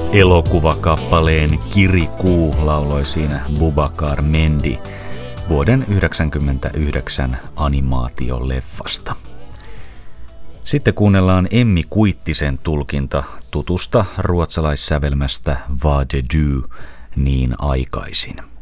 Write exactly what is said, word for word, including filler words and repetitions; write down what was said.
Elokuvakappaleen Kirikou lauloi siinä Boubacar Mendy vuoden yhdeksänkymmentäyhdeksän animaatioleffasta. Sitten kuunnellaan Emmi Kuittisen tulkinta tutusta ruotsalaissävelmästä Vad de du, niin aikaisin.